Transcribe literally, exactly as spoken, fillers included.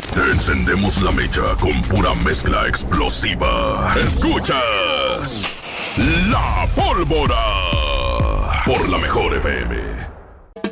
Te encendemos la mecha con pura mezcla explosiva. Escuchas La Pólvora por La Mejor F M.